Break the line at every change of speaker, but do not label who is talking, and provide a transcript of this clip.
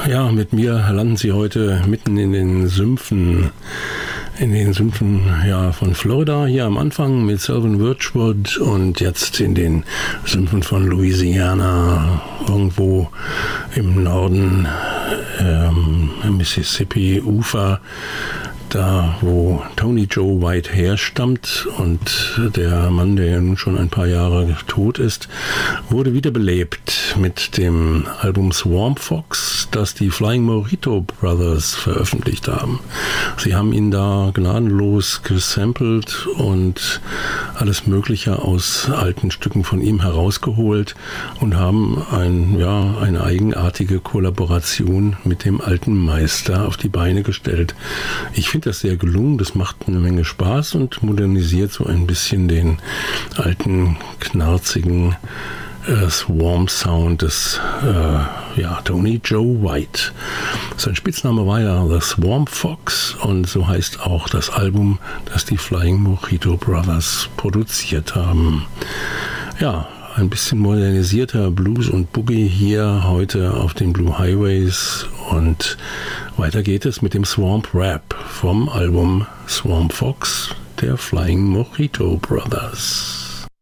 Ja, mit mir landen Sie heute mitten in den Sümpfen. Ja, von Florida hier am Anfang mit Sylvan Birchwood und jetzt in den Sümpfen von Louisiana, irgendwo im Norden, im Mississippi-Ufer, da wo Tony Joe White herstammt, und der Mann, der ja nun schon ein paar Jahre tot ist, wurde wiederbelebt mit dem Album Swamp Fox, das die Flying Mojito Brothers veröffentlicht haben. Sie haben ihn da gnadenlos gesampelt und alles Mögliche aus alten Stücken von ihm herausgeholt und haben eine eigenartige Kollaboration mit dem alten Meister auf die Beine gestellt. Ich finde das sehr gelungen, das macht eine Menge Spaß und modernisiert so ein bisschen den alten, knarzigen Swamp-Sound des Tony Joe White. Sein Spitzname war ja The Swamp Fox und so heißt auch das Album, das die Flying Mojito Brothers produziert haben. Ja, ein bisschen modernisierter Blues und Boogie hier heute auf den Blue Highways, und weiter geht es mit dem Swamp Rap vom Album Swamp Fox der Flying Mojito Brothers.